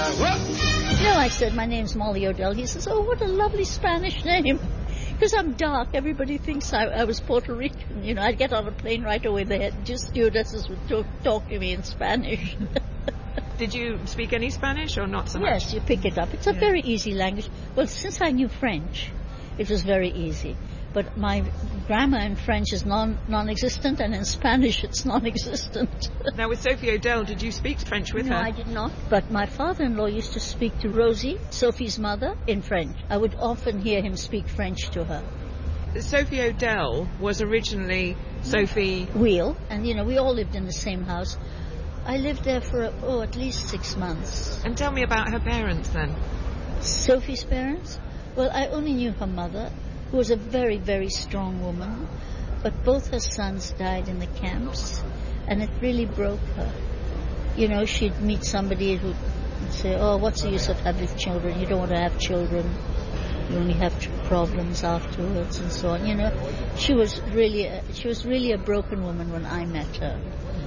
No, I said, my name's Molly O'Dell. He says, oh, what a lovely Spanish name. Because I'm dark, everybody thinks I was Puerto Rican. You know, I'd get on a plane right away. Just stewardesses would talk to me in Spanish. Did you speak any Spanish or not so much? Yes, you pick it up. It's a very easy language. Well, since I knew French, it was very easy. But my grammar in French is non-existent, and in Spanish it's non-existent. Now, with Sophie O'Dell, did you speak French with her? No, I did not. But my father-in-law used to speak to Rosie, Sophie's mother, in French. I would often hear him speak French to her. Sophie O'Dell was originally Sophie Wheel, and, you know, we all lived in the same house. I lived there for, at least 6 months. And tell me about her parents, then. Sophie's parents? Well, I only knew her mother, who was a very, very strong woman, but both her sons died in the camps, and it really broke her. You know, she'd meet somebody who'd say, oh, what's the use of having children? You don't want to have children. You only have problems afterwards, and so on. You know, she was really a broken woman when I met her.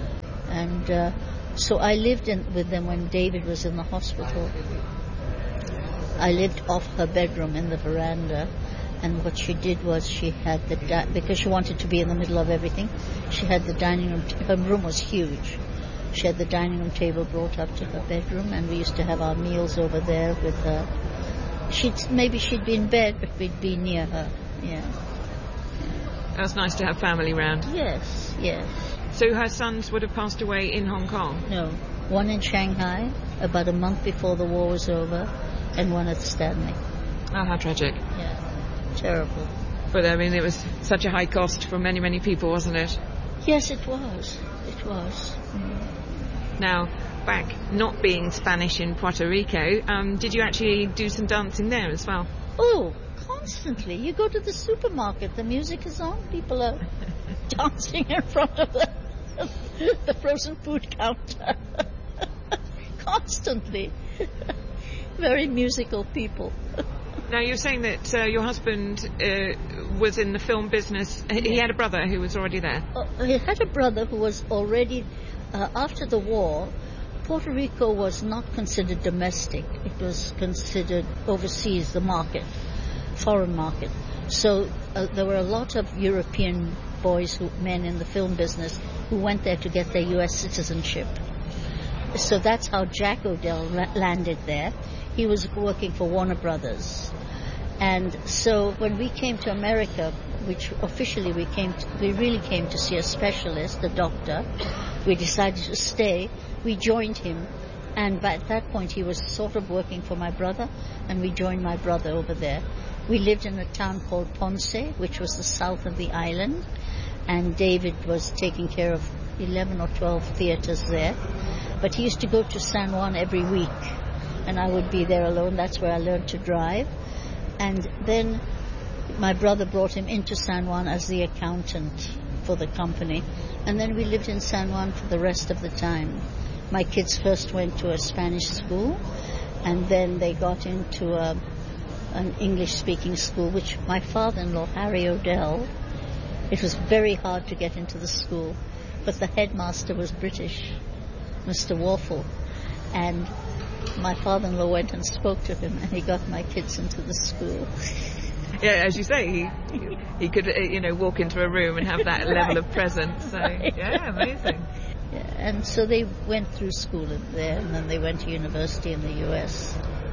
And so I lived with them when David was in the hospital. I lived off her bedroom in the veranda. And what she did was she had because she wanted to be in the middle of everything, she had the dining room, her room was huge. She had the dining room table brought up to her bedroom, and we used to have our meals over there with her. Maybe she'd be in bed, but we'd be near her, yeah. That was nice to have family round. Yes, yes. So her sons would have passed away in Hong Kong? No, one in Shanghai, about a month before the war was over, and one at Stanley. Oh, how tragic. Yeah. Terrible. But I mean, it was such a high cost for many, many people, wasn't it? Yes, it was. It was. Now, back not being Spanish in Puerto Rico, did you actually do some dancing there as well? Oh, constantly. You go to the supermarket, the music is on, people are dancing in front of the frozen food counter. Constantly. Very musical people. Now, you're saying that your husband was in the film business. He had a brother who was already there. He had a brother who was already, after the war, Puerto Rico was not considered domestic. It was considered overseas, the market, foreign market. So there were a lot of European men in the film business who went there to get their U.S. citizenship. So that's how Jack O'Dell landed there. He was working for Warner Brothers. And so when we came to America, which officially we really came to see a specialist, a doctor, we decided to stay. We joined him. And at that point, he was sort of working for my brother, and we joined my brother over there. We lived in a town called Ponce, which was the south of the island, and David was taking care of 11 or 12 theaters there. But he used to go to San Juan every week, and I would be there alone. That's where I learned to drive. And then my brother brought him into San Juan as the accountant for the company. And then we lived in San Juan for the rest of the time. My kids first went to a Spanish school, and then they got into an English-speaking school, which my father-in-law, Harry O'Dell, it was very hard to get into the school, but the headmaster was British, Mr. Warfel, and my father-in-law went and spoke to him, and he got my kids into the school. Yeah, as you say, he could, walk into a room and have that right. level of presence. So, right. Yeah, amazing. Yeah, and so they went through school there, and then they went to university in the U.S.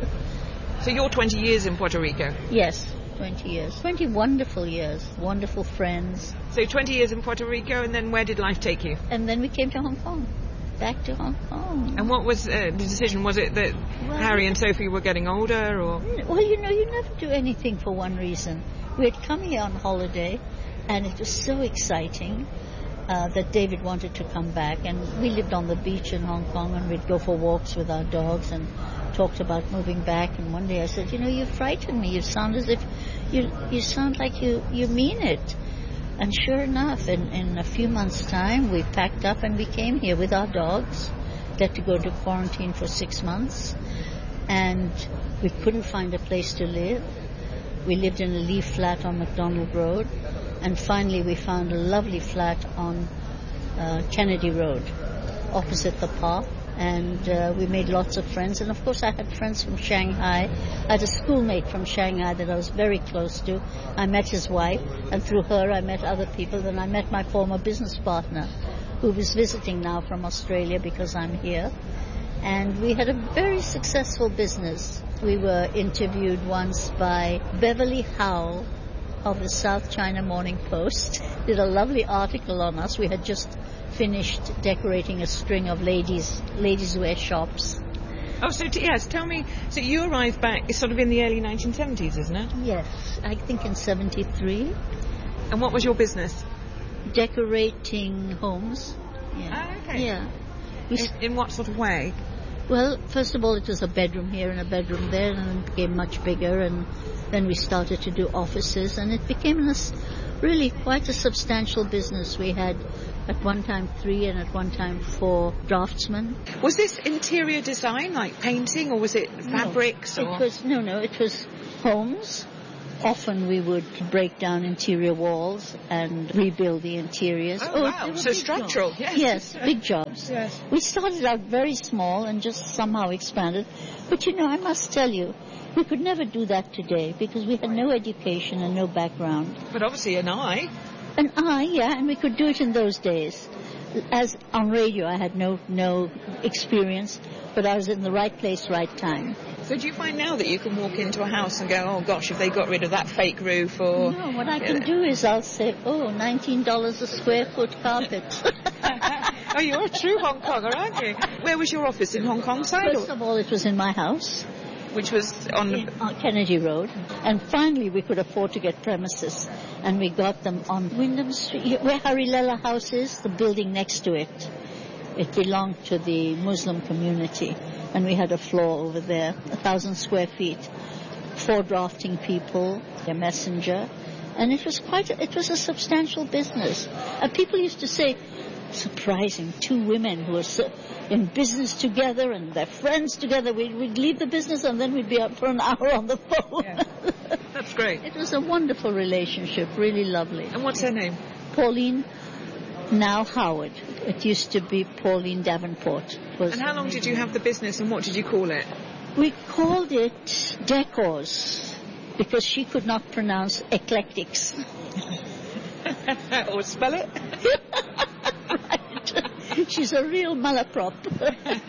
So you're 20 years in Puerto Rico? Yes, 20 years. 20 wonderful years, wonderful friends. So 20 years in Puerto Rico, and then where did life take you? And then we came to Hong Kong. Back to Hong Kong. And what was the decision? Was it that Harry and Sophie were getting older, or? Well, you never do anything for one reason. We had come here on holiday, and it was so exciting that David wanted to come back. And we lived on the beach in Hong Kong, and we'd go for walks with our dogs and talked about moving back. And one day I said, you frighten me. You sound as if you sound like you mean it. And sure enough, in a few months' time, we packed up and we came here with our dogs. We had to go to quarantine for 6 months. And we couldn't find a place to live. We lived in a leaf flat on McDonald Road. And finally, we found a lovely flat on Kennedy Road, opposite the park. And we made lots of friends. And of course I had friends from Shanghai. I had a schoolmate from Shanghai that I was very close to. I met his wife, and through her I met other people. Then I met my former business partner, who was visiting now from Australia because I'm here. And we had a very successful business. We were interviewed once by Beverly Howell of the South China Morning Post. Did a lovely article on us. We had just finished decorating a string of ladies' wear shops. Oh, so yes, tell me, so you arrived back sort of in the early 1970s, isn't it? Yes, I think in 73. And what was your business? Decorating homes. Yeah. Oh, okay. Yeah. In what sort of way? Well, first of all, it was a bedroom here and a bedroom there, and it became much bigger, and then we started to do offices, and it became really quite a substantial business. We had at one time 3 and at one time 4 draftsmen. Was this interior design, like painting, or was it fabrics? No, it was homes. Often we would break down interior walls and rebuild the interiors. Oh wow, so structural, jobs. Yes, big jobs. Yes. We started out very small and just somehow expanded. But I must tell you, we could never do that today because we had no education and no background. But obviously an eye. An eye, yeah, and we could do it in those days. As on radio, I had no experience, but I was in the right place, right time. So do you find now that you can walk into a house and go, oh gosh, if they got rid of that fake roof or... No, what I can do is I'll say, $19 a square foot carpet. Oh, you're a true Hong Konger, aren't you? Where was your office, in Hong Kong side? First of all, it was in my house. Which was on Kennedy Road. And finally we could afford to get premises. And we got them on Wyndham Street, where Harilella House is, the building next to it. It belonged to the Muslim community. And we had a floor over there, 1,000 square feet. 4 drafting people, a messenger. And it was a substantial business. And people used to say, surprising, 2 women who are in business together and they're friends together. We'd leave the business and then we'd be up for an hour on the phone. Yeah. That's great. It was a wonderful relationship, really lovely. And what's her name? Pauline, now Howard. It used to be Pauline Davenport. And how long did you have the business and what did you call it? We called it Decors because she could not pronounce eclectics. Or spell it? Right. She's a real malaprop.